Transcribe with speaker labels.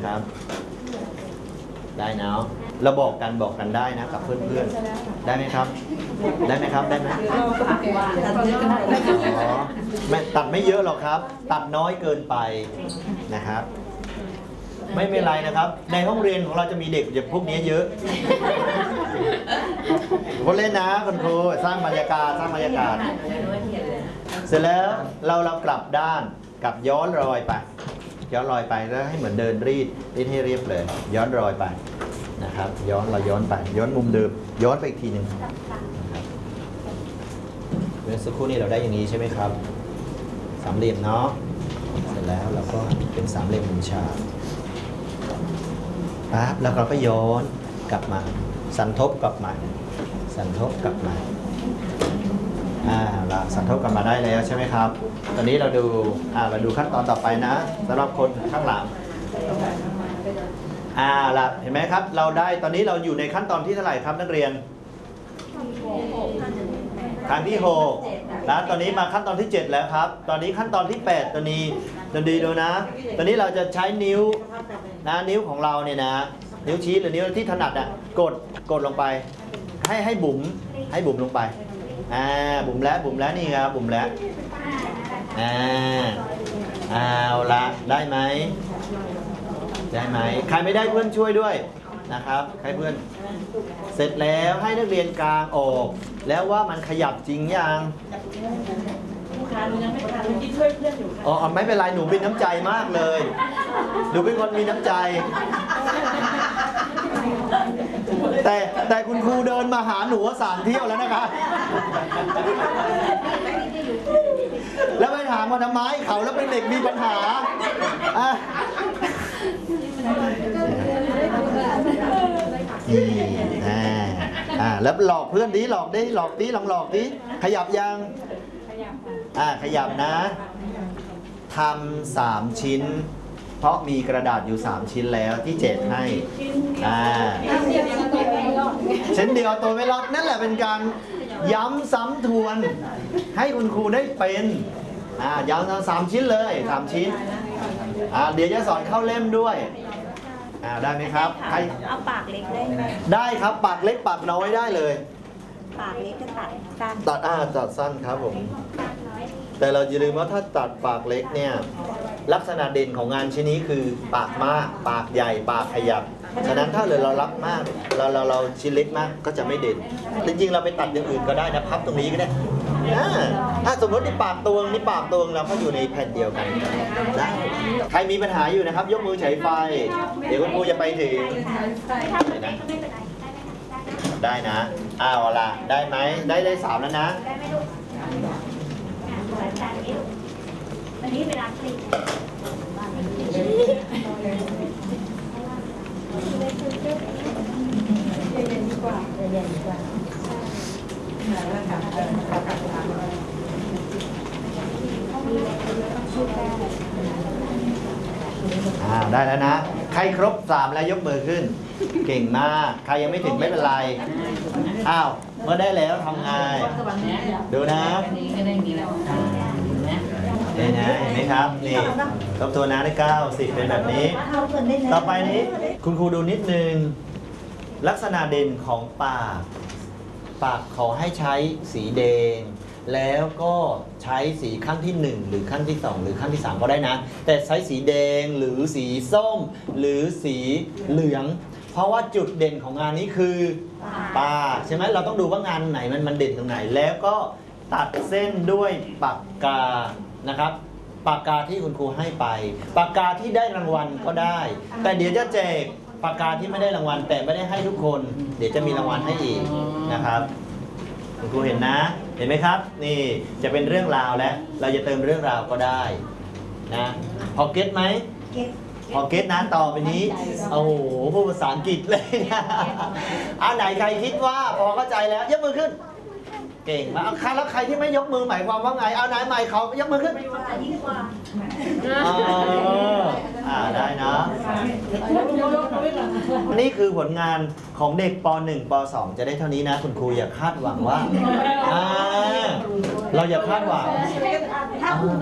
Speaker 1: ครับได้นะเราบอกกันได้นะกับเพื่อนๆได้ไหมครับได้ไหมครับได้ไหมอ๋อไม่ตัดไม่เยอะหรอกครับตัดน้อยเกินไปนะครับไม่เป็นไรนะครับในห้องเรียนของเราจะมีเด็กอย่างพวกนี้เยอะคนเล่นนะคุณครูสร้างบรรยากาศเสร็จแล้วเรากลับด้านกลับย้อนรอยไปแล้วให้เหมือนเดินรีดให้เรียบเลยย้อนรอยไปนะครับย้อนไปย้อนมุมเดิมย้อนไปอีกทีหนึ่งนะครับเมื่อสักครู่นี้เราได้อย่างนี้ใช่ไหมครับสามเหลี่ยมเนาะเสร็จแล้วเราก็เป็นสามเหลี่ยมมุมฉากปั๊บแล้วเราก็ย้อนกลับมาสันทบกลับมาละสันทบกลับมาได้แล้วใช่ไหมครับตอนนี้เราดูขั้นตอนต่อไปนะสำหรับคนข้างหลังละเห็นไหมครับเราได้ตอนนี้เราอยู่ในขั้นตอนที่เท่าไหร่ครับนักเรียนขั้นที่6แล้วตอนนี้มาขั้นตอนที่7แล้วครับตอนนี้ขั้นตอนที่8ตอนนี้ดูนะตอนนี้เราจะใช้นิ้วนิ้วของเราเนี่ยนะนิ้วชี้หรือนิ้วที่ถนัดกดลงไปให้บุ๋มลงไปบุ๋มแล้วนี่ครับบุ๋มแล้วเอาละได้ไหมใครไม่ได้เพื่อนช่วยด้วยนะครับให้เพื่อนเสร็จแล้วให้นักเรียนกลางออกแล้วว่ามันขยับจริงยังหนูยังไม่ทันที่ช่วยเพื่อนอยู่ค่ะไม่เป็นไรหนูมีน้ำใจมากเลยหนูเป็นคนมีน้ำใจแต่คุณครูเดินมาหาหนู3 เที่ยวแล้วนะคะแล้วไปถามว่าทำไมเขาแล้วเป็นเด็กมีปัญหาแล้วหลอกเพื่อนดิหลอกดิลองหลอกดิขยับยังขยับนะทำ3 ชิ้นเพราะมีกระดาษอยู่3 ชิ้นแล้วที่7ให้ชิ้นเดียวตัวไม่รอดนั่นแหละเป็นการย้ำซ้ำทวนให้คุณครูได้เป็นย้ำ3 ชิ้นเลย3 ชิ้นเดี๋ยวจะสอนเข้าเล่มด้วยได้ไหมครับใครเอาปากเล็กได้ไหมได้ครับปากเล็กปากน้อยได้เลยปากเล็กจะตัดสั้นตัดสั้นครับผมแต่เราอย่าลืมว่าถ้าตัดปากเล็กเนี่ยลักษณะเด่นของงานชิ้นนี้คือปากมากปากใหญ่ปากขยับฉะนั้นถ้าเรารับมากเราชิ้นเล็กมากก็จะไม่เด่นจริงๆเราไปตัดอย่างอื่นก็ได้นะพับตรงนี้ก็ได้ถ้าสมมตินี่ปากตวงเราก็อยู่ในแผ่นเดียวกันได้ใครมีปัญหาอยู่นะครับยกมือฉายไฟเดี๋ยวคุณครูจะไปถึงได้นะละได้ไหมได้3แล้วนะวันนี้เวลาคลิปได้แล้วนะใครครบ3แล้วยกมือขึ้นเก่งมากใครยังไม่ถึงไม่เป็นไรเมื่อได้แล้วทำไงดูนะนี่นะเห็นไหมครับนี่ทบทวนนะได้90เป็นแบบนี้ต่อไปนี้คุณครูดูนิดนึงลักษณะเด่นของปากขอให้ใช้สีแดงแล้วก็ใช้สีขั้นที่1หรือขั้นที่2หรือขั้นที่3ก็ได้นะแต่ใช้สีแดงหรือสีส้มหรือสีเหลืองเพราะว่าจุดเด่นของงานนี้คือปากใช่ไหมเราต้องดูว่างานไหนมันเด่นตรงไหนแล้วก็ตัดเส้นด้วยปากกานะครับปากกาที่คุณครูให้ไปปากกาที่ได้รางวัลก็ได้แต่เดี๋ยวจะแจกปากกาที่ไม่ได้รางวัลแต่ไม่ได้ให้ทุกคนเดี๋ยวจะมีรางวัลให้อีกนะครับคุณครูเห็นนะเห็นไหมครับนี่จะเป็นเรื่องราวแล้วเราจะเติมเรื่องราวก็ได้นะพอเก็ตไหมพอเก็ตนะต่อไปนี้โอ้โหพูดภาษาอังกฤษเลยนะไหนใครคิดว่าพอเข้าใจแล้วยกมือขึ้นเก่งมากแล้วใครที่ไม่ยกมือหมายความว่าไงไหนใหม่เขายกมือขึ้นได้นะนี่คือผลงานของเด็กป .1 ป .2 จะได้เท่านี้นะคุณครูอย่าคาดหวังว่าเราอย่าคาดหวัง